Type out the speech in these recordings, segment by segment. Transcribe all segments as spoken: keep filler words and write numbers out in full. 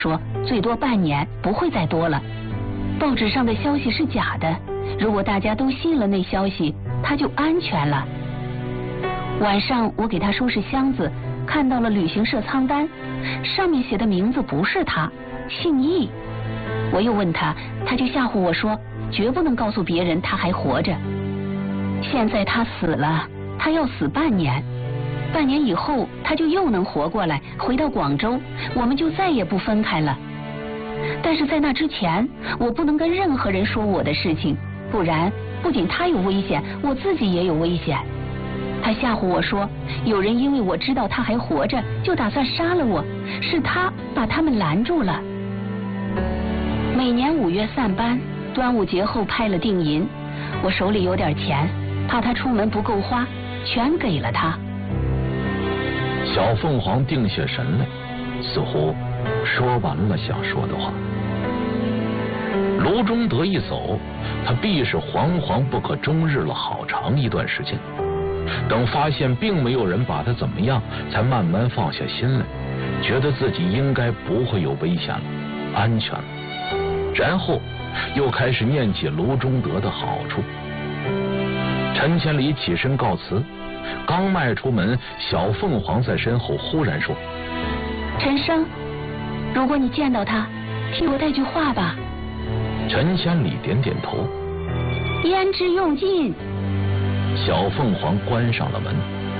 说最多半年，不会再多了。报纸上的消息是假的，如果大家都信了那消息，他就安全了。晚上我给他收拾箱子，看到了旅行社仓单，上面写的名字不是他，姓易。我又问他，他就吓唬我说绝不能告诉别人他还活着。现在他死了，他要死半年，半年以后他就又能活过来，回到广州，我们就再也不分开了。但是在那之前，我不能跟任何人说我的事情，不然不仅他有危险，我自己也有危险。他吓唬我说，有人因为我知道他还活着，就打算杀了我，是他把他们拦住了。每年五月散班，端午节后拍了定银，我手里有点钱，怕他出门不够花，全给了他。 小凤凰定下神来，似乎说完了想说的话。卢中德一走，他必是惶惶不可终日了好长一段时间。等发现并没有人把他怎么样，才慢慢放下心来，觉得自己应该不会有危险了，安全了。然后又开始念起卢中德的好处。陈千里起身告辞，刚迈出门，小凤凰在身后忽然说： 陈生，如果你见到他，替我带句话吧。 陈千里点点头。 胭脂用尽。 小凤凰关上了门。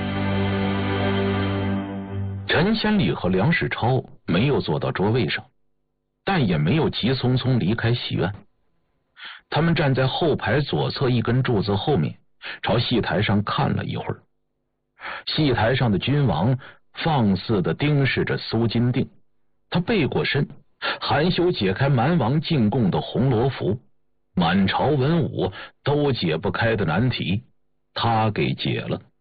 陈千里和梁世超没有坐到桌位上，但也没有急匆匆离开戏院。他们站在后排左侧一根柱子后面，朝戏台上看了一会儿。戏台上的君王放肆地盯视着苏金定，他背过身，含羞解开蛮王进贡的红罗服，满朝文武都解不开的难题，他给解了。